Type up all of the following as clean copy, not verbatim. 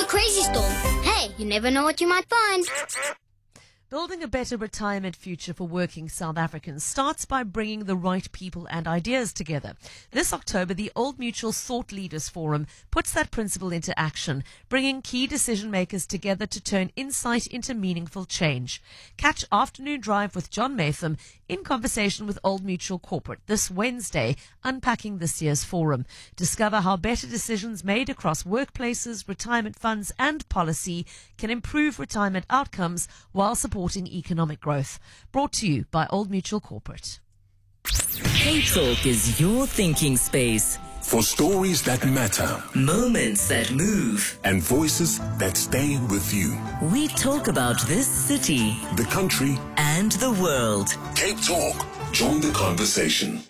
crazy storm. Hey, you never know what you might find. Building a better retirement future for working South Africans starts by bringing the right people and ideas together. This October, the Old Mutual Thought Leaders Forum puts that principle into action, bringing key decision makers together to turn insight into meaningful change. Catch Afternoon Drive with John Maytham in conversation with Old Mutual Corporate this Wednesday, unpacking this year's forum. Discover how better decisions made across workplaces, retirement funds and policy can improve retirement outcomes while supporting economic growth. Brought to you by Old Mutual Corporate. Cape Talk is your thinking space. For stories that matter, Moments that move. and voices that stay with you. We talk about this city The country, and the world. Cape Talk. Join the conversation.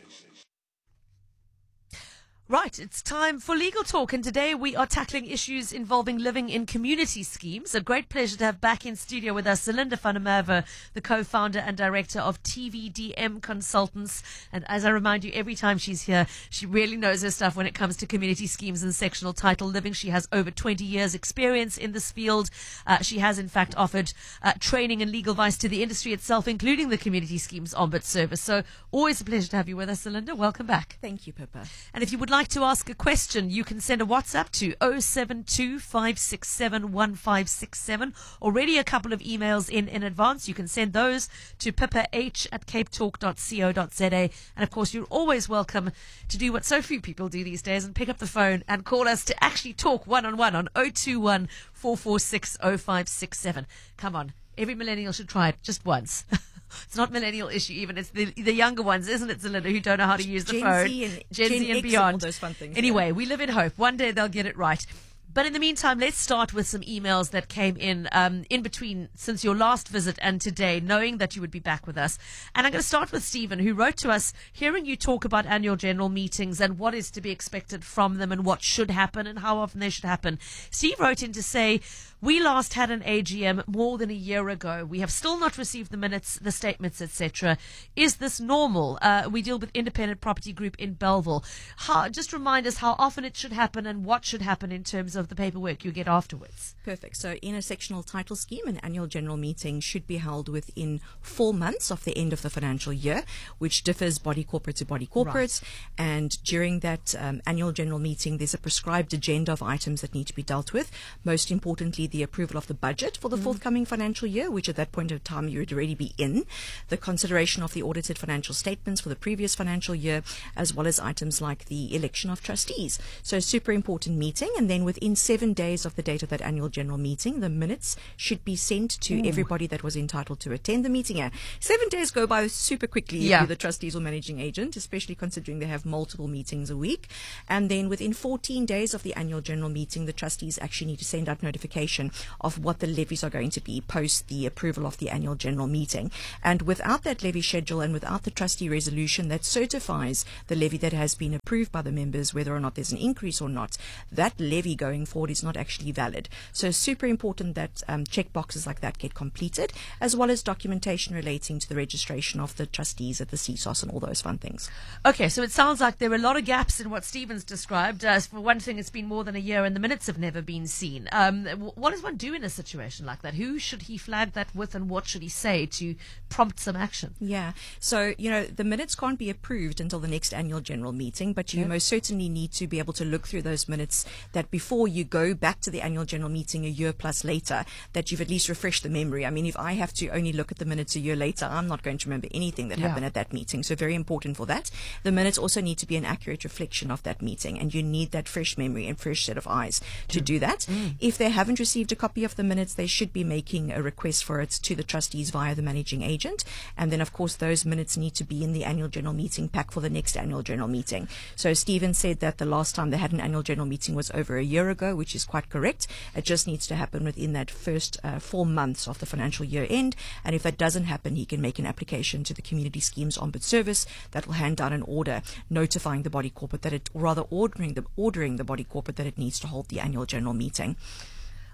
Right, it's time for Legal Talk, and today we are tackling issues involving living in community schemes. A great pleasure to have back in studio with us Celinda van der Merwe, the co-founder and director of TVDM Consultants. And as I remind you, every time she's here, she really knows her stuff when it comes to community schemes and sectional title living. She has over 20 years experience in this field. She has in fact offered training and legal advice to the industry itself, including the Community Schemes Ombuds Service. So always a pleasure to have you with us, Celinda. Welcome back. Thank you, Pippa. And if you would like to ask a question, you can send a WhatsApp to 072 567 1567. Already a couple of emails in advance. You can send those to pippah@capetalk.co.za. And of course, you're always welcome to do what so few people do these days and pick up the phone and call us to actually talk one-on-one on 021 446 0567. Come on. Every millennial should try it just once. It's not millennial issue even. It's the younger ones, isn't it, Zelinda, who don't know how to use the phone. Gen Gen Z and X beyond. all those fun things. Anyway, we live in hope. One day they'll get it right. But in the meantime, let's start with some emails that came in between since your last visit and today, knowing that you would be back with us. And I'm going to start with Stephen, who wrote to us, hearing you talk about annual general meetings and what is to be expected from them and what should happen and how often they should happen. Steve wrote in to say, we last had an AGM more than a year ago. We have still not received the minutes, the statements, etc. Is this normal? We deal with Independent Property Group in Bellville. Just remind us how often it should happen and what should happen in terms of the paperwork you get afterwards. Perfect. So in a sectional title scheme, an annual general meeting should be held within 4 months of the end of the financial year, which differs body corporate to body corporate. Right. And during that annual general meeting, there's a prescribed agenda of items that need to be dealt with. Most importantly, the approval of the budget for the forthcoming financial year, which at that point of time you would already be in, the consideration of the audited financial statements for the previous financial year, as well as items like the election of trustees. So a super important meeting. And then within 7 days of the date of that annual general meeting, the minutes should be sent to everybody that was entitled to attend the meeting. 7 days go by super quickly if you're the trustees or managing agent, especially considering they have multiple meetings a week. And then within 14 days of the annual general meeting, the trustees actually need to send out notification of what the levies are going to be post the approval of the annual general meeting. And without that levy schedule and without the trustee resolution that certifies the levy that has been approved by the members, whether or not there's an increase or not, that levy going forward is not actually valid. So super important that check boxes like that get completed, as well as documentation relating to the registration of the trustees at the CSOS and all those fun things. Okay, so it sounds like there are a lot of gaps in what Stephen's described. For one thing, it's been more than a year and the minutes have never been seen. What does one do in a situation like that? Who should he flag that with and what should he say to prompt some action? Yeah. So, the minutes can't be approved until the next annual general meeting, but you most certainly need to be able to look through those minutes that before you go back to the annual general meeting a year plus later, that you've at least refreshed the memory. I mean, if I have to only look at the minutes a year later, I'm not going to remember anything that happened at that meeting. So very important for that. The minutes also need to be an accurate reflection of that meeting, and you need that fresh memory and fresh set of eyes to do that. If they haven't received a copy of the minutes, they should be making a request for it to the trustees via the managing agent. And then, of course, those minutes need to be in the annual general meeting pack for the next annual general meeting. So Stephen said that the last time they had an annual general meeting was over a year ago, which is quite correct. It just needs to happen within that first 4 months of the financial year end. And if that doesn't happen, he can make an application to the Community Schemes Ombuds Service that will hand down an order notifying the body corporate that it, or rather ordering the body corporate that it needs to hold the annual general meeting.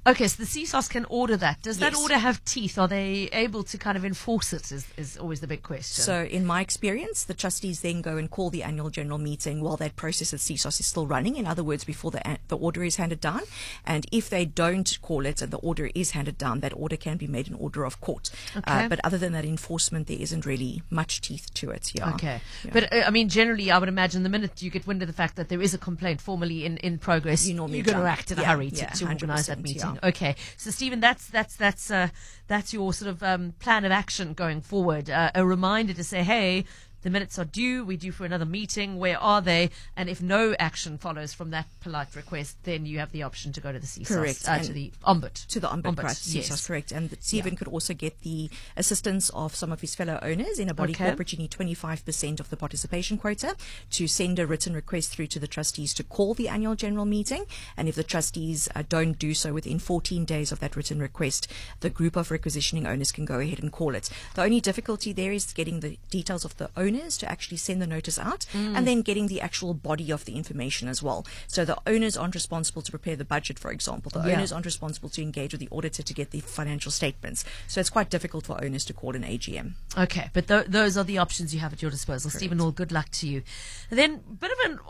Okay, so the CSOS can order that. Does that Yes. order have teeth? Are they able to kind of enforce it is always the big question. So in my experience, the trustees then go and call the annual general meeting while that process at CSOS is still running. In other words, before the order is handed down. And if they don't call it and the order is handed down, that order can be made an order of court. Okay. But other than that enforcement, there isn't really much teeth to it. Yeah. Okay. Yeah. But, I mean, generally, I would imagine the minute you get wind of the fact that there is a complaint formally in progress, You normally you're going to jump. act in a Yeah, hurry yeah, to organise that 100%, meeting. yeah. Okay. So, Stephen, that's your sort of plan of action going forward. A reminder to say, hey, the minutes are due. We're due for another meeting. Where are they? And if no action follows from that polite request, then you have the option to go to the CSOS, Correct. to And the Ombud. To the Ombud Price, yes. CSOS, correct. And Stephen could also get the assistance of some of his fellow owners. In a body Okay. corporate, you need 25% of the participation quota to send a written request through to the trustees to call the annual general meeting. And if the trustees don't do so within 14 days of that written request, the group of requisitioning owners can go ahead and call it. The only difficulty there is getting the details of the owners to actually send the notice out and then getting the actual body of the information as well. So the owners aren't responsible to prepare the budget, for example. The Yeah. owners aren't responsible to engage with the auditor to get the financial statements. So it's quite difficult for owners to call an AGM. Okay, but those are the options you have at your disposal. Stephen, all good luck to you. And then, bit of an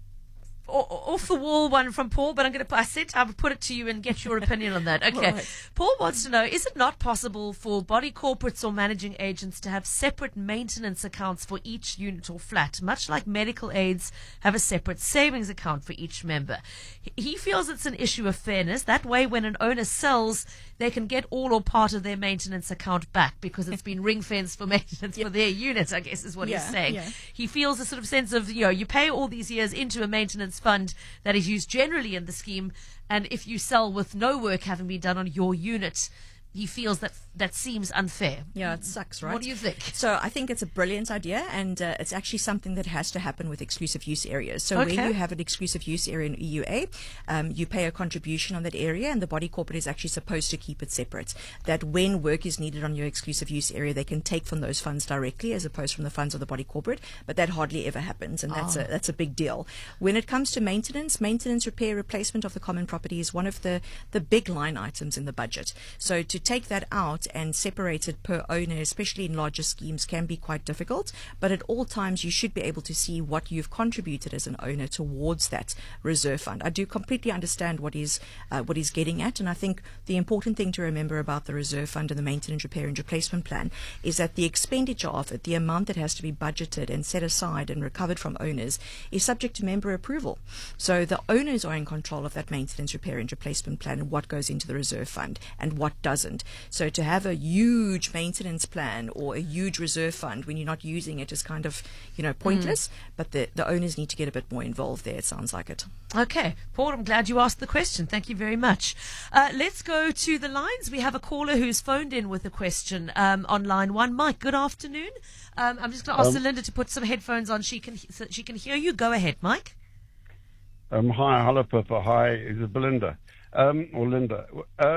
off the wall one from Paul, but I would put it to you and get your opinion on that. Okay. Right. Paul wants to know, is it not possible for body corporates or managing agents to have separate maintenance accounts for each unit or flat, much like medical aids have a separate savings account for each member? He feels it's an issue of fairness. That way, when an owner sells, they can get all or part of their maintenance account back because it's been ring-fenced for maintenance for their unit, I guess is what he's Yeah, saying. yeah. He feels a sort of sense of, you pay all these years into a maintenance fund that is used generally in the scheme, and if you sell with no work having been done on your unit, he feels that seems unfair. Yeah, it sucks, right? What do you think? So I think it's a brilliant idea, and it's actually something that has to happen with exclusive use areas. So Okay. when you have an exclusive use area in EUA, you pay a contribution on that area, and the body corporate is actually supposed to keep it separate. That when work is needed on your exclusive use area, they can take from those funds directly as opposed from the funds of the body corporate. But that hardly ever happens, and that's a big deal. When it comes to maintenance, repair, replacement of the common property is one of the big line items in the budget. So to take that out and separate it per owner, especially in larger schemes, can be quite difficult. But at all times, you should be able to see what you've contributed as an owner towards that reserve fund. I do completely understand what he's getting at, and I think the important thing to remember about the reserve fund and the maintenance, repair, and replacement plan is that the expenditure of it, the amount that has to be budgeted and set aside and recovered from owners, is subject to member approval. So the owners are in control of that maintenance, repair, and replacement plan and what goes into the reserve fund and what doesn't. So to have a huge maintenance plan or a huge reserve fund when you're not using it is kind of, pointless. But the owners need to get a bit more involved there, it sounds like it. Okay, Paul, I'm glad you asked the question. Thank you very much. Let's go to the lines. We have a caller who's phoned in with a question on line one. Mike, good afternoon. I'm just going to ask Linda to put some headphones on so she can hear you. Go ahead, Mike. Hi, hello, Pippa. Hi, is it Belinda? Or Linda?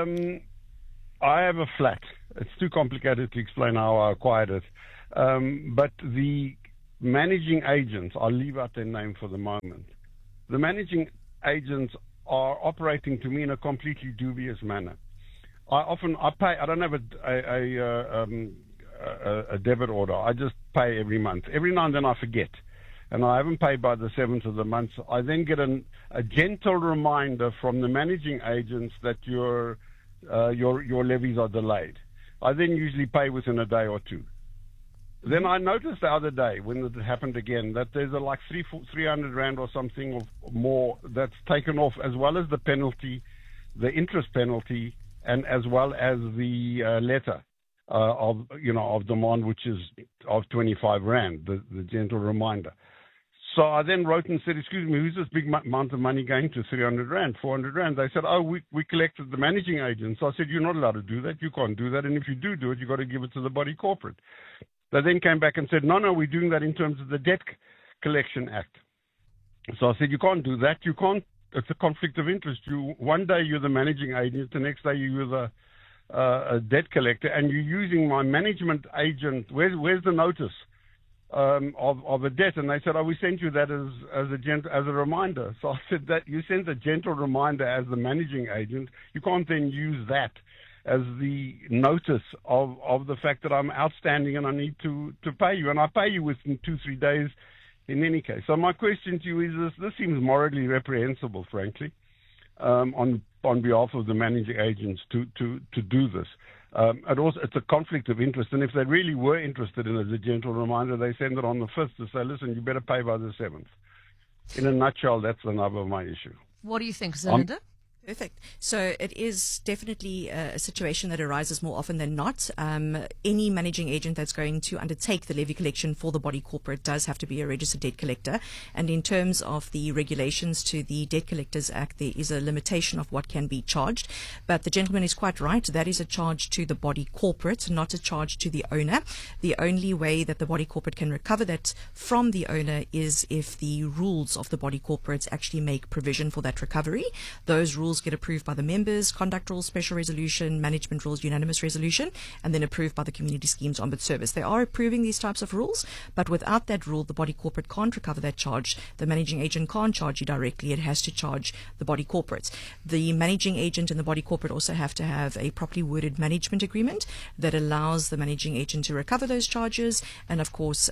I have a flat. It's too complicated to explain how I acquired it. But the managing agents, I'll leave out their name for the moment. The managing agents are operating to me in a completely dubious manner. I pay. I don't have a debit order. I just pay every month. Every now and then I forget, and I haven't paid by the 7th of the month. I then get a gentle reminder from the managing agents that your levies are delayed. I then usually pay within a day or two. Then I noticed the other day when it happened again that there's like 300 rand or something or more that's taken off, as well as the penalty, the interest penalty, and as well as the letter of demand, which is of 25 rand, the gentle reminder. So I then wrote and said, excuse me, who's this big amount of money going to? 300 rand, 400 rand. They said, we collected the managing agent. So I said, you're not allowed to do that. You can't do that. And if you do it, you've got to give it to the body corporate. They then came back and said, no, we're doing that in terms of the Debt Collection Act. So I said, you can't do that. You can't. It's a conflict of interest. One day you're the managing agent, the next day you're a debt collector, and you're using my management agent. Where's the notice? of a debt, and they said, "Oh, we sent you that as a reminder." So I said, "That you sent a gentle reminder as the managing agent. You can't then use that as the notice of the fact that I'm outstanding and I need to pay you, and I pay you within 2-3 days in any case." So my question to you is this seems morally reprehensible, frankly, on behalf of the managing agents to do this. It's a conflict of interest, and if they really were interested in it as a gentle reminder, they send it on the 5th to say, "Listen, you better pay by the 7th. In a nutshell, that's the nub of my issue. What do you think, Zelinda? Perfect. So it is definitely a situation that arises more often than not. Any managing agent that's going to undertake the levy collection for the body corporate does have to be a registered debt collector. And in terms of the regulations to the Debt Collectors Act, there is a limitation of what can be charged. But the gentleman is quite right. That is a charge to the body corporate, not a charge to the owner. The only way that the body corporate can recover that from the owner is if the rules of the body corporates actually make provision for that recovery. Those rules get approved by the members, conduct rules, special resolution, management rules, unanimous resolution, and then approved by the Community Schemes Ombuds Service. They are approving these types of rules, but without that rule, the body corporate can't recover that charge. The managing agent can't charge you directly. It has to charge the body corporate. The managing agent and the body corporate also have to have a properly worded management agreement that allows the managing agent to recover those charges, and of course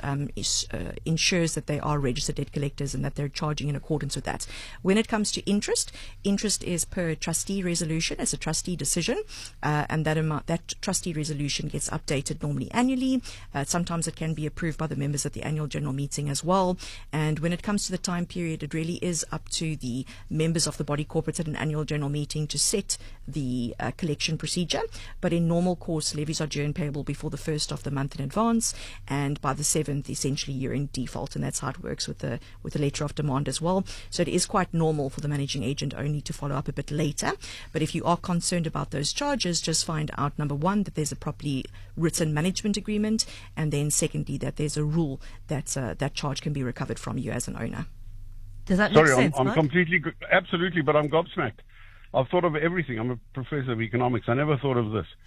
ensures that they are registered debt collectors and that they're charging in accordance with that. When it comes to interest is per trustee resolution. It's a trustee decision, and that trustee resolution gets updated normally annually. Sometimes it can be approved by the members at the annual general meeting as well. And when it comes to the time period, it really is up to the members of the body corporate at an annual general meeting to set the collection procedure. But in normal course, levies are due and payable before the 1st of the month in advance, and by the 7th, essentially, you're in default, and that's how it works with the letter of demand as well. So it is quite normal for the managing agent only to follow up a bit later. But if you are concerned about those charges, just find out, number one, that there's a properly written management agreement, and then secondly, that there's a rule that that charge can be recovered from you as an owner. Does that make sense, I'm Mike? completely, absolutely, but I'm gobsmacked. I've thought of everything. I'm a professor of economics. I never thought of this.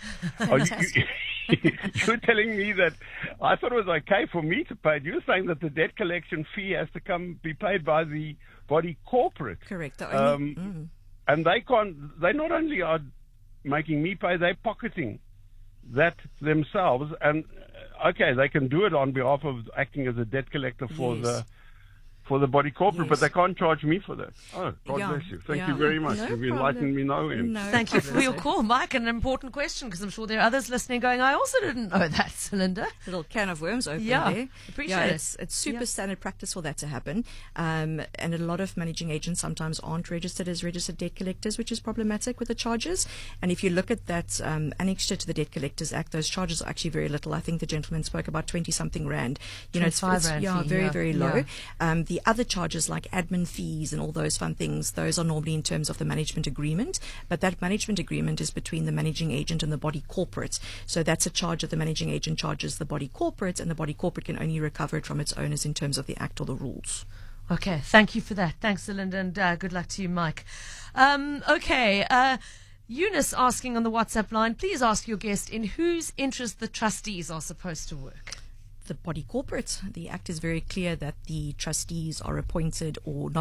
You're telling me that I thought it was okay for me to pay. You're saying that the debt collection fee has to be paid by the body corporate. Correct. And they not only are making me pay, they're pocketing that themselves. And okay, they can do it on behalf of acting as a debt collector for the body corporate, but they can't charge me for that. Oh, God bless you. Thank you very much. You've enlightened me no end. Thank you for your call, Mike. An important question, because I'm sure there are others listening going, I also didn't know that, Zelinda. Little can of worms open there. Appreciate it. It's super standard practice for that to happen. And a lot of managing agents sometimes aren't registered as registered debt collectors, which is problematic with the charges. And if you look at that annexure to the Debt Collectors Act, those charges are actually very little. I think the gentleman spoke about 20-something rand. You know, it's rand very, very low. Yeah. The other charges like admin fees and all those fun things, those are normally in terms of the management agreement, but that management agreement is between the managing agent and the body corporate. So that's a charge that the managing agent charges the body corporate, and the body corporate can only recover it from its owners in terms of the act or the rules. Okay, thank you for that. Thanks, Zelinda, and good luck to you, Mike. Eunice asking on the WhatsApp line, please ask your guest in whose interest the trustees are supposed to work. The body corporate. The Act is very clear that the trustees are appointed or